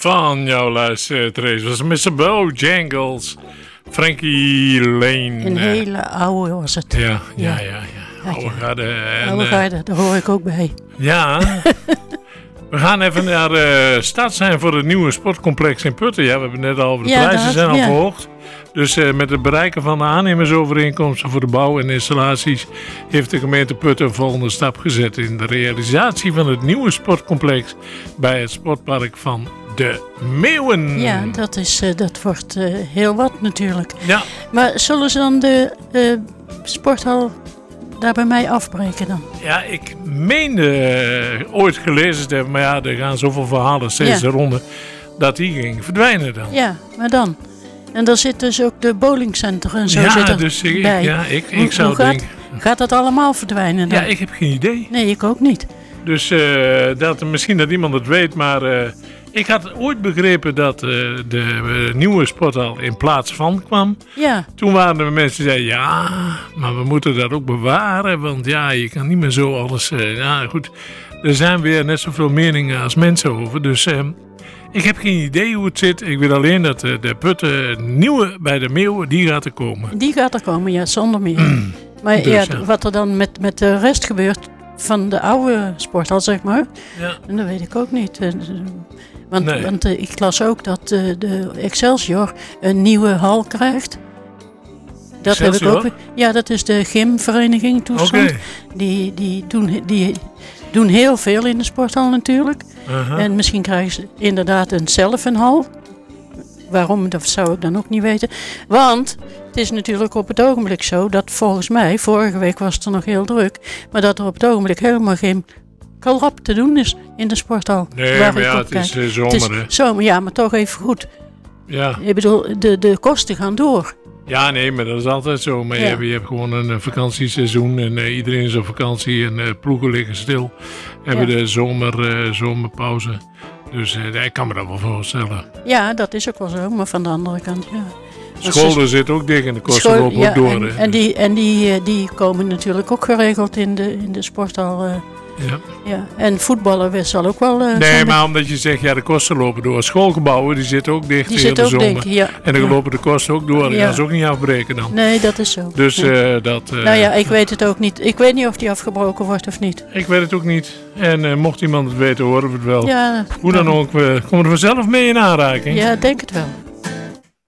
van jouw luistertrace was Mr. Bojangles, Frankie Lane. Een hele oude was het. Ja. Oude garde. Oude garde, daar hoor ik ook bij. Ja. We gaan even naar de start zijn voor het nieuwe sportcomplex in Putten. Ja, we hebben net al over de prijzen zijn al verhoogd. Dus met het bereiken van de aannemersovereenkomsten voor de bouw en installaties heeft de gemeente Putten een volgende stap gezet in de realisatie van het nieuwe sportcomplex bij het sportpark van de Meeuwen. Ja, dat wordt heel wat natuurlijk. Ja. Maar zullen ze dan de sporthal daar bij mij afbreken dan? Ja, ik meende ooit gelezen te hebben, maar ja, er gaan zoveel verhalen steeds de ronde, dat die ging verdwijnen dan. Ja, maar dan? En daar zit dus ook de bowlingcenter en zo zit er dus bij. Ik zou denken... Gaat dat allemaal verdwijnen dan? Ja, ik heb geen idee. Nee, ik ook niet. Dus misschien dat iemand het weet, maar ik had ooit begrepen dat de nieuwe sporthal in plaats van kwam. Ja. Toen waren er mensen die zeiden, ja, maar we moeten dat ook bewaren, want ja, je kan niet meer zo alles... goed, er zijn weer net zoveel meningen als mensen over, dus... ik heb geen idee hoe het zit. Ik weet alleen dat de Putten nieuwe bij de Meeuwen, die gaat er komen. Die gaat er komen, ja, zonder meer. Maar dus, wat er dan met de rest gebeurt van de oude sporthal, zeg maar, dat weet ik ook niet. Want ik las ook dat de Excelsior een nieuwe hal krijgt. Dat heb ik ook. Ja, dat is de gymvereniging toestand. Okay. Die doen heel veel in de sporthal natuurlijk. En misschien krijgen ze inderdaad zelf een hal. Waarom, dat zou ik dan ook niet weten. Want het is natuurlijk op het ogenblik zo dat volgens mij, vorige week was het er nog heel druk, maar dat er op het ogenblik helemaal geen klap te doen is in de sporthal. Nee, maar ja, het is zomer. Het is zomer, ja, maar toch even goed. Ja. Ik bedoel, de kosten gaan door. Ja, nee, maar dat is altijd zo. Maar je hebt gewoon een vakantieseizoen en iedereen is op vakantie en ploegen liggen stil. Hebben de zomerpauze. Dus ik kan me dat wel voorstellen. Ja, dat is ook wel zo, maar van de andere kant, ja. Scholen zitten ook dicht en de kosten lopen ook door. En die komen natuurlijk ook geregeld in de sporthal. Ja. En voetballen zal ook wel... nee, maar omdat je zegt, de kosten lopen door. Schoolgebouwen, die zitten ook dicht in de zomer. En dan lopen de kosten ook door. Die gaan ze ook niet afbreken dan. Nee, dat is zo. Dus dat... nou ja, ik weet het ook niet. Ik weet niet of die afgebroken wordt of niet. Ik weet het ook niet. En mocht iemand het weten, horen we het wel. Ja, hoe dan ook, we komen er vanzelf mee in aanraking. Ja, denk het wel.